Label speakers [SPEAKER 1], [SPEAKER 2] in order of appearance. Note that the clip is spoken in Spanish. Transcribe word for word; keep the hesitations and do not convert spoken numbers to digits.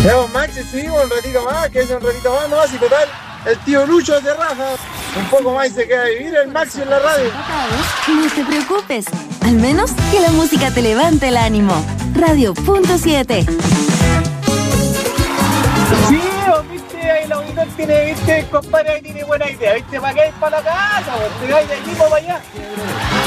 [SPEAKER 1] Veamos, Maxi, seguimos un ratito más, que es un ratito más, no, así total, el tío Lucho de raja. Un poco más y se queda a vivir el Maxi en la radio.
[SPEAKER 2] No te preocupes, al menos que la música te levante el ánimo. Radio punto siete.
[SPEAKER 3] Sí, viste, ahí el auditor tiene, viste, compadre, ahí tiene buena idea, viste, para que ir para la casa, vos te vais de equipo para allá.